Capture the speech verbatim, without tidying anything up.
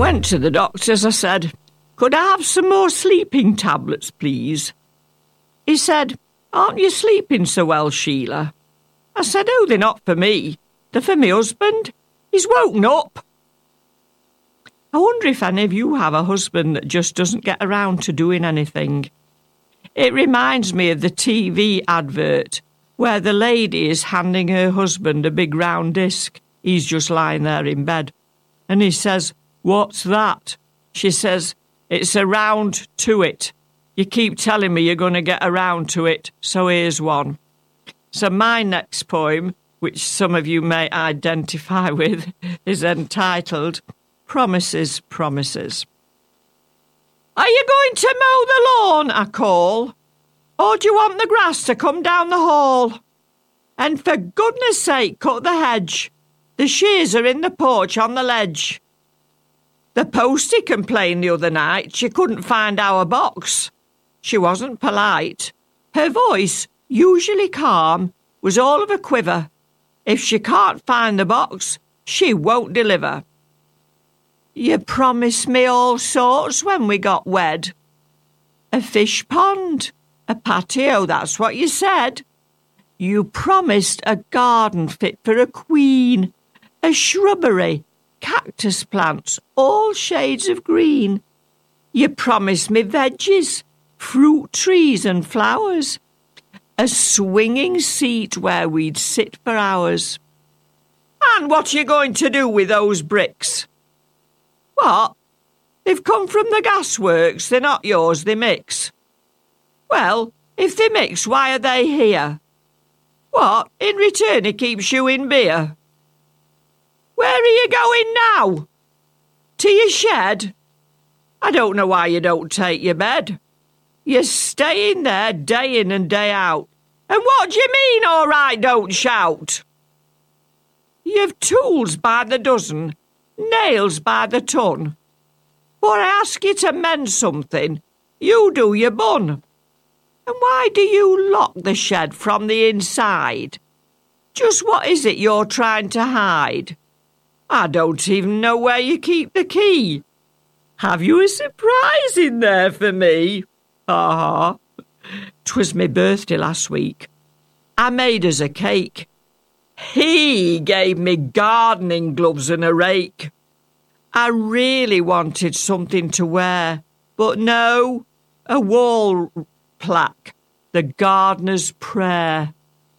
went to the doctor's. I said, "Could I have some more sleeping tablets, please?" He said, "Aren't you sleeping so well, Sheila?" I said, "Oh, they're not for me. They're for my husband. He's woken up." I wonder if any of you have a husband that just doesn't get around to doing anything. It reminds me of the T V advert where the lady is handing her husband a big round disc. He's just lying there in bed. And he says, "What's that?" She says, "It's a round to it. You keep telling me you're going to get around to it, so here's one." So my next poem, which some of you may identify with, is entitled Promises, Promises. "Are you going to mow the lawn?" I call. "Or do you want the grass to come down the hall? And for goodness sake, cut the hedge. The shears are in the porch on the ledge." The postie complained the other night she couldn't find our box. She wasn't polite. Her voice, usually calm, was all of a quiver. If she can't find the box, she won't deliver. You promised me all sorts when we got wed. A fish pond, a patio, that's what you said. You promised a garden fit for a queen, a shrubbery, cactus plants, all shades of green. You promised me veggies, fruit trees and flowers, a swinging seat where we'd sit for hours. And what are you going to do with those bricks? What? They've come from the gasworks, they're not yours, they mix. Well, if they mix, why are they here? What, in return he keeps you in beer? Where are you going now? To your shed? I don't know why you don't take your bed. You're staying there day in and day out. And what do you mean, all right, don't shout? You've tools by the dozen, nails by the ton. Or I ask you to mend something, you do your bun. And why do you lock the shed from the inside? Just what is it you're trying to hide? I don't even know where you keep the key. Have you a surprise in there for me? Ha ha. 'Twas my birthday last week. I made us a cake. He gave me gardening gloves and a rake. I really wanted something to wear, but no, a wall plaque, the gardener's prayer.